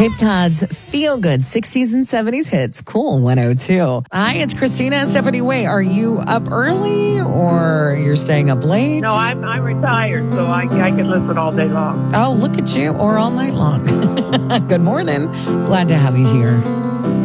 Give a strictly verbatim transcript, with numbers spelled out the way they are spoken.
Cape Cod's feel good sixties and seventies hits. Cool one oh two. Hi, it's Christina. Stephanie Way, are you up early or you're staying up late? No, I'm I'm retired, so I, I can listen all day long. Oh, look at you, or all night long. Good morning. Glad to have you here.